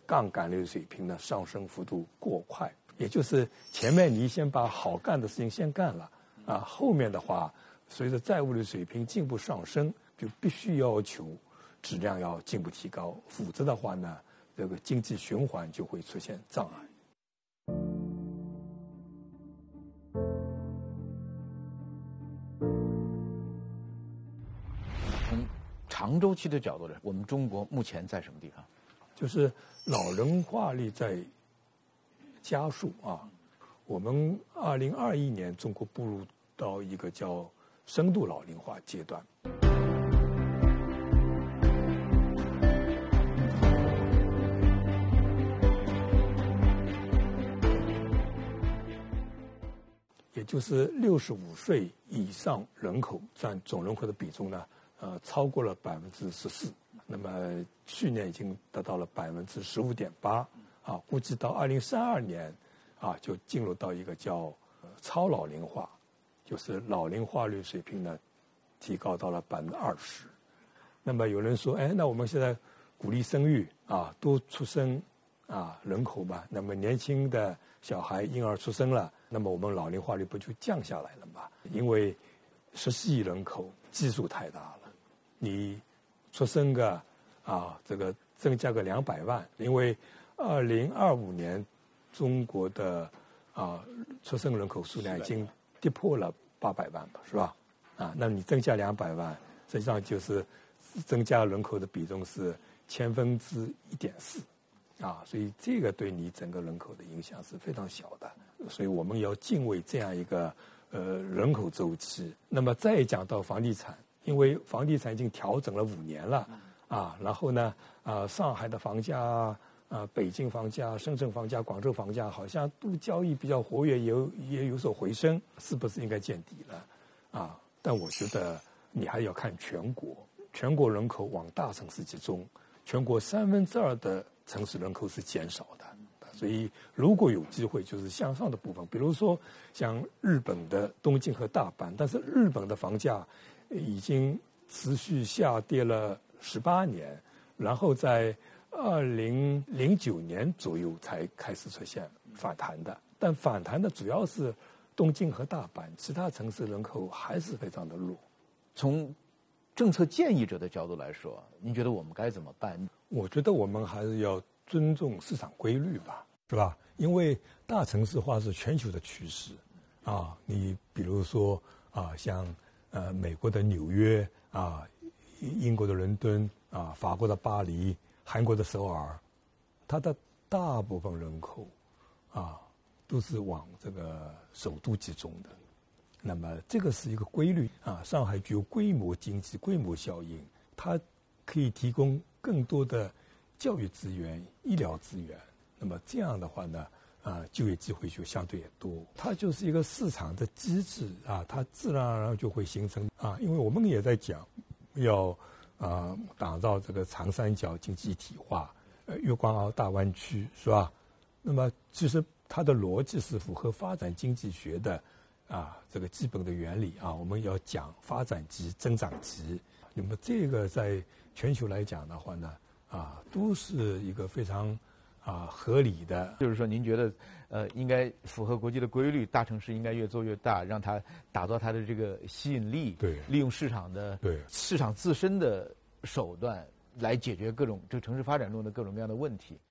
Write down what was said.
杠杆率水平呢上升幅度过快，也就是前面你先把好干的事情先干了啊，后面的话随着债务率水平进一步上升，就必须要求质量要进一步提高，否则的话呢，这个经济循环就会出现障碍。 从长周期的角度来，我们中国目前在什么地方？ 就是老龄化率在加速啊。我们2021年中国步入到一个叫深度老龄化阶段。也就是65岁以上人口占总人口的比重呢，超过了14%。那么去年已经达到了15.8%，啊，估计到2032年，啊，就进入到一个叫超老龄化，就是老龄化率水平呢，提高到了20%。那么有人说，哎，那我们现在鼓励生育啊，多出生啊人口嘛，那么年轻的小孩婴儿出生了，那么我们老龄化率不就降下来了吗？因为14亿人口基数太大了，你出生个啊这个增加个200万，因为2025年中国的出生人口数量已经跌破了800万吧，是吧？啊，那你增加200万，实际上就是增加人口的比重是1/1000，啊，所以这个对你整个人口的影响是非常小的，所以我们要敬畏这样一个人口周期。那么再讲到房地产，因为房地产已经调整了5年了，啊，然后呢，上海的房价北京房价、深圳房价、广州房价好像都交易比较活跃，也有所回升，是不是应该见底了？啊，但我觉得你还要看全国人口往大城市集中，全国2/3的城市人口是减少的，所以如果有机会，就是向上的部分，比如说像日本的东京和大阪，但是日本的房价已经持续下跌了18年，然后在2009年左右才开始出现反弹的，但反弹的主要是东京和大阪，其他城市人口还是非常的弱。 从政策建议者的角度来说，您觉得我们该怎么办？ 我觉得我们还是要尊重市场规律吧，是吧？因为大城市化是全球的趋势啊。你比如说啊，像美国的纽约啊，英国的伦敦啊，法国的巴黎，韩国的首尔，它的大部分人口啊都是往这个首都集中的。那么这个是一个规律啊，上海具有规模经济、规模效应，它可以提供更多的教育资源、医疗资源。那么这样的话呢，就业机会就相对也多。它就是一个市场的机制啊，它自然而然就会形成啊。因为我们也在讲要打造这个长三角经济一体化，粤港澳大湾区，是吧？那么其实它的逻辑是符合发展经济学的。这个基本的原理啊，我们要讲发展极、增长极。那么这个在全球来讲的话呢，都是一个非常合理的。 就是说，您觉得应该符合国际的规律，大城市应该越做越大，让它打造它的这个吸引力， 对， 利用市场自身的手段来解决各种这个城市发展中的各种各样的问题。